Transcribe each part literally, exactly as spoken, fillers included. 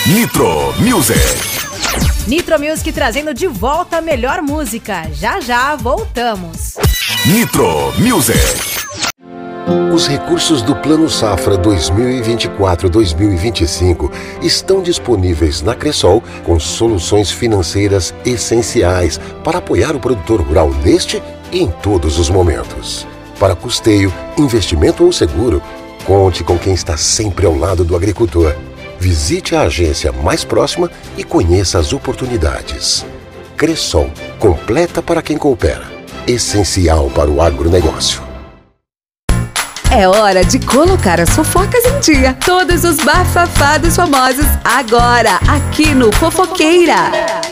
Nitro Music. Nitro Music trazendo de volta a melhor música. Já já voltamos. Nitro Music. Os recursos do Plano Safra dois mil e vinte e quatro a dois mil e vinte e cinco estão disponíveis na Cressol com soluções financeiras essenciais para apoiar o produtor rural neste e em todos os momentos. Para custeio, investimento ou seguro, conte com quem está sempre ao lado do agricultor. Visite a agência mais próxima e conheça as oportunidades. Cressol, completa para quem coopera. Essencial para o agronegócio. É hora de colocar as fofocas em dia. Todos os bafafados famosos agora, aqui no Fofoqueira.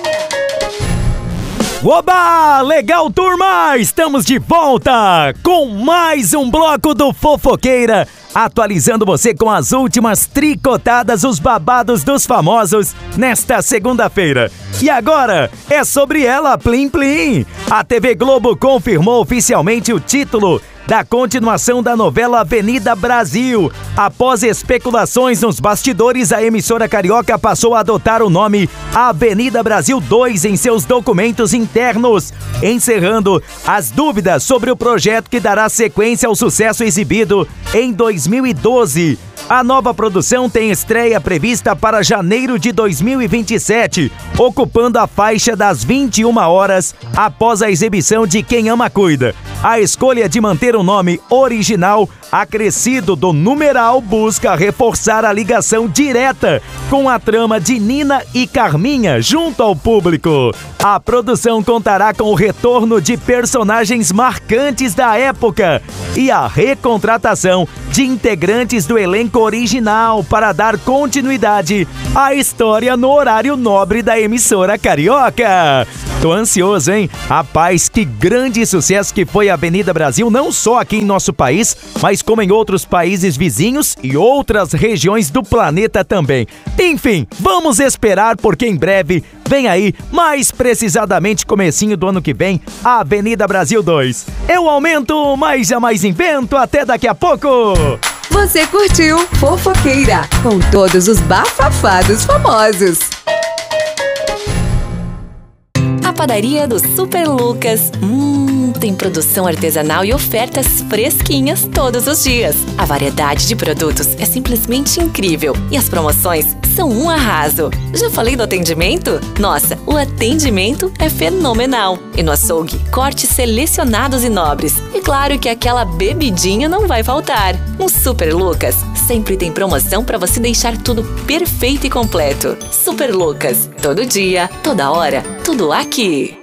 Oba! Legal, turma! Estamos de volta com mais um bloco do Fofoqueira, atualizando você com as últimas tricotadas, os babados dos famosos nesta segunda-feira. E agora é sobre ela, Plim Plim. A T V Globo confirmou oficialmente o título da continuação da novela Avenida Brasil. Após especulações nos bastidores, a emissora carioca passou a adotar o nome Avenida Brasil dois em seus documentos internos, encerrando as dúvidas sobre o projeto que dará sequência ao sucesso exibido em dois mil e doze. A nova produção tem estreia prevista para janeiro de dois mil e vinte e sete, ocupando a faixa das vinte e uma horas após a exibição de Quem Ama Cuida. A escolha de manter o nome original acrescido do numeral busca reforçar a ligação direta com a trama de Nina e Carminha junto ao público. A produção contará com o retorno de personagens marcantes da época e a recontratação de integrantes do elenco original para dar continuidade à história no horário nobre da emissora carioca. Tô ansioso, hein? Rapaz, que grande sucesso que foi a Avenida Brasil, não só aqui em nosso país, mas como em outros países vizinhos e outras regiões do planeta também. Enfim, vamos esperar porque em breve vem aí, mais precisadamente comecinho do ano que vem, a Avenida Brasil dois. Eu aumento, mas jamais invento. Até daqui a pouco! Você curtiu Fofoqueira, com todos os bafafados famosos. A padaria do Super Lucas. Hum, tem produção artesanal e ofertas fresquinhas todos os dias. A variedade de produtos é simplesmente incrível e as promoções são um arraso. Já falei do atendimento? Nossa, o atendimento é fenomenal. E no açougue, cortes selecionados e nobres. E claro que aquela bebidinha não vai faltar. No Super Lucas, sempre tem promoção para você deixar tudo perfeito e completo. Super Lucas, todo dia, toda hora, tudo aqui.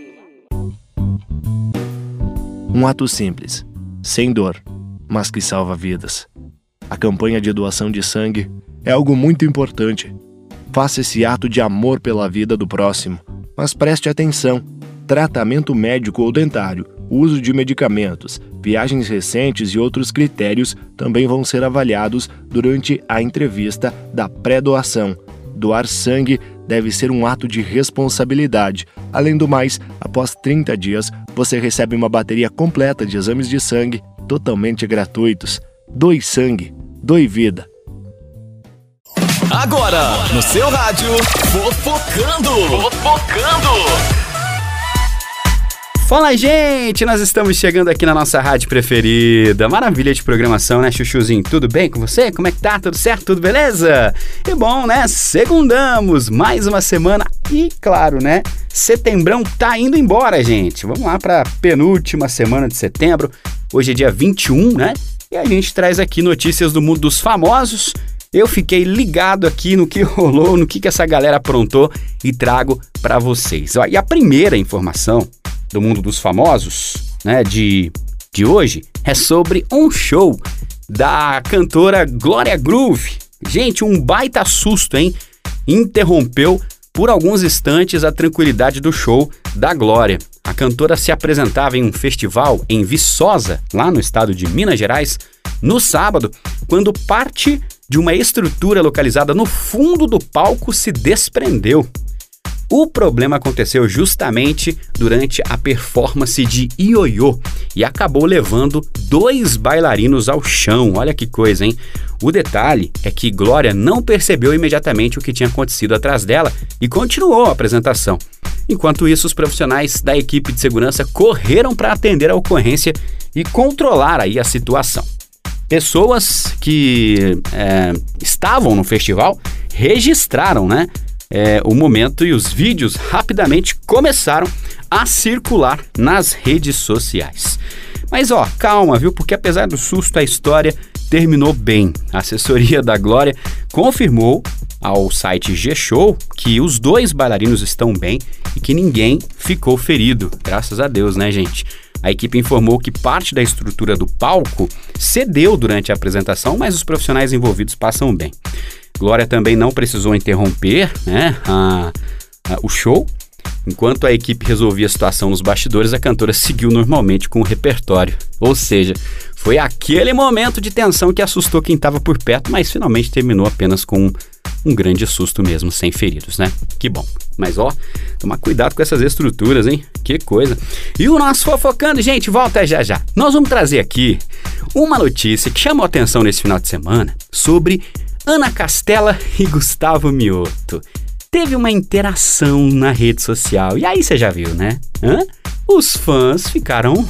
Um ato simples, sem dor, mas que salva vidas. A campanha de doação de sangue é algo muito importante. Faça esse ato de amor pela vida do próximo, mas preste atenção. Tratamento médico ou dentário, uso de medicamentos, viagens recentes e outros critérios também vão ser avaliados durante a entrevista da pré-doação. Doar sangue deve ser um ato de responsabilidade. Além do mais, após trinta dias, você recebe uma bateria completa de exames de sangue totalmente gratuitos. Doe sangue, doe vida. Agora, no seu rádio, Fofocando! Fofocando! Fala, gente! Nós estamos chegando aqui na nossa rádio preferida. Maravilha de programação, né, Chuchuzinho? Tudo bem com você? Como é que tá? Tudo certo? Tudo beleza? E bom, né? Segundamos, mais uma semana e, claro, né? Setembrão tá indo embora, gente. Vamos lá pra penúltima semana de setembro. Hoje é dia vinte e um, né? E a gente traz aqui notícias do mundo dos famosos. Eu fiquei ligado aqui no que rolou, no que, que essa galera aprontou e trago pra vocês. Ó, e a primeira informação do mundo dos famosos, né, de, de hoje, é sobre um show da cantora Glória Groove. Gente, um baita susto, hein? Interrompeu por alguns instantes a tranquilidade do show da Glória. A cantora se apresentava em um festival em Viçosa, lá no estado de Minas Gerais, no sábado, quando parte de uma estrutura localizada no fundo do palco se desprendeu. O problema aconteceu justamente durante a performance de ioiô e acabou levando dois bailarinos ao chão. Olha que coisa, hein? O detalhe é que Glória não percebeu imediatamente o que tinha acontecido atrás dela e continuou a apresentação. Enquanto isso, os profissionais da equipe de segurança correram para atender a ocorrência e controlar aí a situação. Pessoas que é, estavam no festival registraram, né, é, o momento e os vídeos rapidamente começaram a circular nas redes sociais. Mas ó, calma, viu? Porque apesar do susto, a história terminou bem. A assessoria da Glória confirmou ao site G-Show que os dois bailarinos estão bem e que ninguém ficou ferido. Graças a Deus, né, gente? A equipe informou que parte da estrutura do palco cedeu durante a apresentação, mas os profissionais envolvidos passam bem. Glória também não precisou interromper, né, a, a, o show. Enquanto a equipe resolvia a situação nos bastidores, a cantora seguiu normalmente com o repertório. Ou seja, foi aquele momento de tensão que assustou quem estava por perto, mas finalmente terminou apenas com um, um grande susto mesmo, sem feridos, né? Que bom. Mas ó, tomar cuidado com essas estruturas, hein? Que coisa. E o nosso Fofocando, gente, volta já já. Nós vamos trazer aqui uma notícia que chamou atenção nesse final de semana sobre Ana Castela e Gustavo Mioto. Teve uma interação na rede social. E aí você já viu, né? Hã? Os fãs ficaram...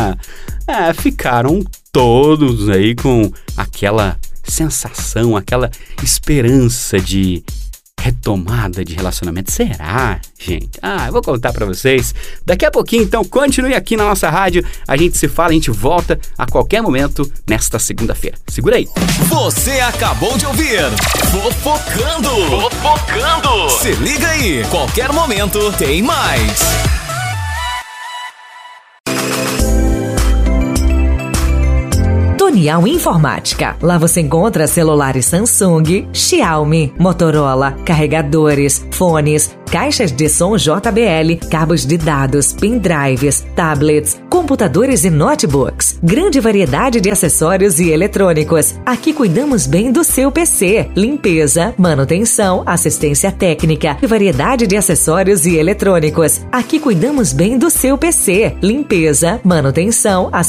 é, ficaram todos aí com aquela sensação, aquela esperança de retomada de relacionamento. Será, gente? Ah, eu vou contar pra vocês daqui a pouquinho, então continue aqui na nossa rádio. A gente se fala, a gente volta a qualquer momento nesta segunda-feira. Segura aí. Você acabou de ouvir Fofocando. Fofocando. Se liga aí, qualquer momento tem mais. Tonial Informática. Lá você encontra celulares Samsung, Xiaomi, Motorola, carregadores, fones, caixas de som J B L, cabos de dados, pendrives, tablets, computadores e notebooks. Grande variedade de acessórios e eletrônicos. Aqui cuidamos bem do seu P C. Limpeza, manutenção, assistência técnica e variedade de acessórios e eletrônicos. Aqui cuidamos bem do seu P C. Limpeza, manutenção, assistência